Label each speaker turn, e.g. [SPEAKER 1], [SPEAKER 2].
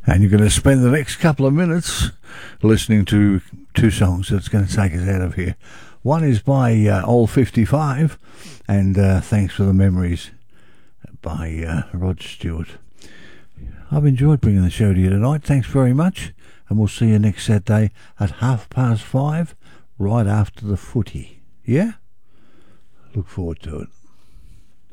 [SPEAKER 1] And you're going to spend the next couple of minutes listening to two songs that's going to take us out of here. One is by Old 55 and Thanks for the Memories by Rod Stewart. I've enjoyed bringing the show to you tonight. Thanks very much. And we'll see you next Saturday at 5:30, right after the footy. Yeah? Look forward to it.